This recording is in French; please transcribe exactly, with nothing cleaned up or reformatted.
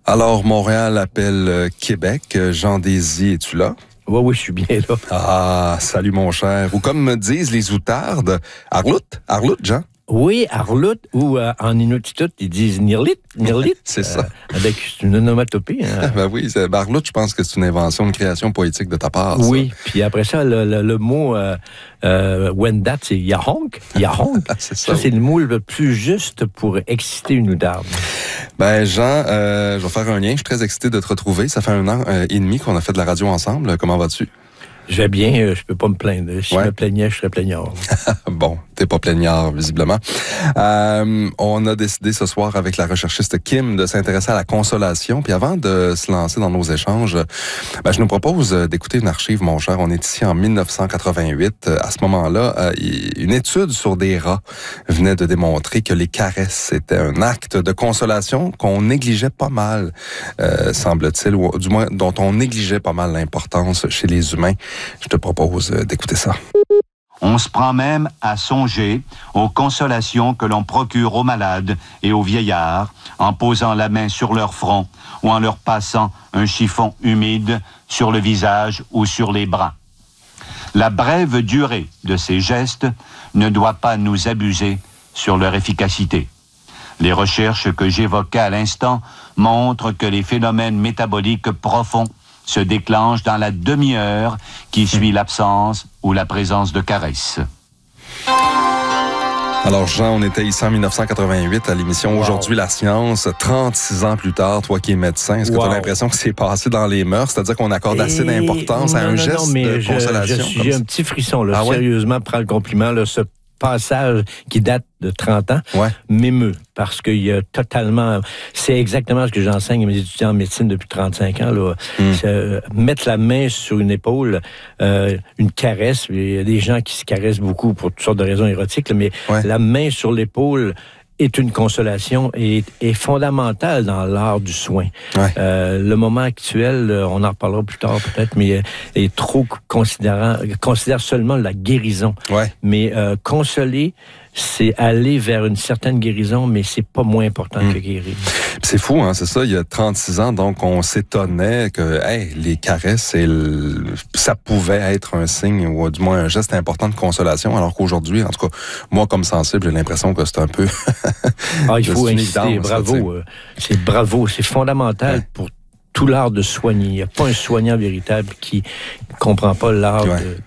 Alors, Montréal appelle euh, Québec. Jean Désy, es-tu là? Oui, oui, je suis bien là. Ah, salut mon cher. Ou comme me disent les outardes, Arlout, Arlout, Jean? Oui, Arlout, ou euh, en Inuktitut, ils disent Nirlit, Nirlit. C'est ça. Euh, avec une onomatopée. Hein. Ben oui, c'est, ben Arlout, je pense que c'est une invention, une création poétique de ta part. Oui, ça. Puis après ça, le, le, le mot euh, euh, Wendat, c'est Yahonk. Yahonk. c'est ça. Ça, c'est le mot le plus juste pour exciter une outarde. Ben Jean, euh, je vais faire un lien. Je suis très excité de te retrouver. Ça fait un an euh, et demi qu'on a fait de la radio ensemble. Comment vas-tu? Je vais bien, euh, je peux pas me plaindre. Si ouais. je me plaignais, je serais plaignard. Bon, t'es pas plaignard, visiblement. Euh, on a décidé ce soir avec la recherchiste Kim de s'intéresser à la consolation. Puis avant de se lancer dans nos échanges, ben, je nous propose d'écouter une archive, mon cher. On est ici en dix-neuf cent quatre-vingt-huit. À ce moment-là, une étude sur des rats venait de démontrer que les caresses étaient un acte de consolation qu'on négligeait pas mal, euh, semble-t-il, ou du moins dont on négligeait pas mal l'importance chez les humains. Je te propose d'écouter ça. On se prend même à songer aux consolations que l'on procure aux malades et aux vieillards en posant la main sur leur front ou en leur passant un chiffon humide sur le visage ou sur les bras. La brève durée de ces gestes ne doit pas nous abuser sur leur efficacité. Les recherches que j'évoquais à l'instant montrent que les phénomènes métaboliques profonds se déclenche dans la demi-heure qui suit l'absence ou la présence de caresses. Alors Jean, on était ici en dix-neuf cent quatre-vingt-huit à l'émission wow. Aujourd'hui la science, trente-six ans plus tard, toi qui es médecin, est-ce que wow. tu as l'impression que c'est passé dans les mœurs, c'est-à-dire qu'on accorde assez d'importance à un non, geste non, mais de je, consolation? Je suis, j'ai un petit frisson, là, ah, sérieusement, ouais? prends le compliment, là, ce passage qui date de trente ans ouais. m'émeut parce qu'il y a totalement... C'est exactement ce que j'enseigne à mes étudiants en médecine depuis trente-cinq ans. Là. Mm. Euh, mettre la main sur une épaule, euh, une caresse, il y a des gens qui se caressent beaucoup pour toutes sortes de raisons érotiques, là, mais ouais. la main sur l'épaule est une consolation et est fondamentale dans l'art du soin. Ouais. Euh, le moment actuel, on en reparlera plus tard peut-être, mais est trop considérant, considère seulement la guérison. Ouais. Mais euh, consoler, c'est aller vers une certaine guérison, mais c'est pas moins important mmh. que guérir. C'est fou, hein, c'est ça. Il y a trente-six ans, donc on s'étonnait que hey, les caresses, et le... ça pouvait être un signe ou du moins un geste important de consolation, alors qu'aujourd'hui, en tout cas, moi comme sensible, j'ai l'impression que c'est un peu... ah, il faut insister, bravo. Ça, c'est bravo, c'est fondamental ouais. pour tout l'art de soigner. Il n'y a pas un soignant véritable qui ne comprend pas l'art ouais. de